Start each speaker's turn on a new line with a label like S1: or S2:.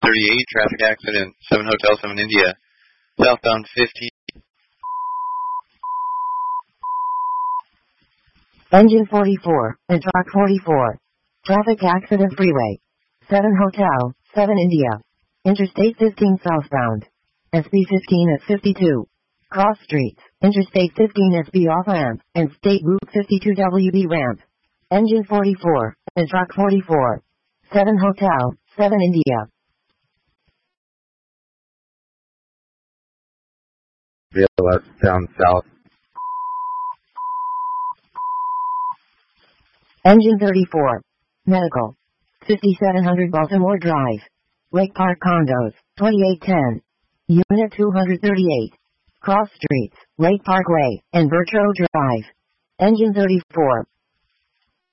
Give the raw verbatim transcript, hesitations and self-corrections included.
S1: thirty-eight, traffic accident, seven Hotel seven India, southbound fifty.
S2: Engine forty-four, and truck forty-four. Traffic accident freeway. seven Hotel, seven India. Interstate fifteen southbound. S B fifteen at fifty-two. Cross streets, Interstate fifteen S B off ramp, and State Route fifty-two W B ramp. Engine forty-four, and truck forty-four. seven Hotel, seven India.
S3: V L S down south.
S2: Engine thirty-four. Medical. fifty-seven hundred Baltimore Drive. Lake Park Condos, twenty-eight ten. Unit two thirty-eight. Cross Streets, Lake Parkway, and Bertro Drive. Engine thirty-four.